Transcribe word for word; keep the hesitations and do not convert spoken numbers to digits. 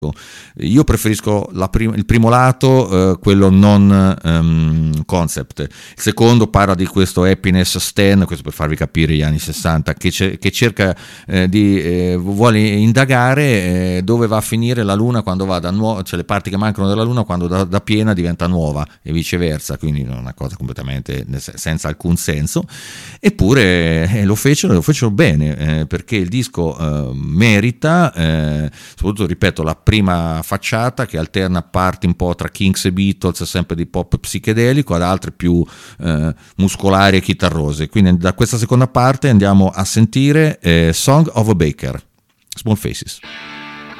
Io preferisco la prim- il primo lato, eh, quello non um, concept. Il secondo parla di questo happiness Stan, questo per farvi capire gli anni sessanta, che, ce- che cerca eh, di eh, vuole indagare eh, dove va a finire la luna quando va da nuova, cioè le parti che mancano della luna quando da, da piena diventa nuova e viceversa, quindi è una cosa completamente senza alcun senso. Eppure eh, lo fecero, lo fecero bene, eh, perché il disco eh, merita, eh, soprattutto ripeto la prima facciata che alterna parti un po' tra Kinks e Beatles, sempre di pop psichedelico, ad altre più eh, muscolari e chitarrose. Quindi da questa seconda parte andiamo a sentire eh, Song of a Baker, Small Faces.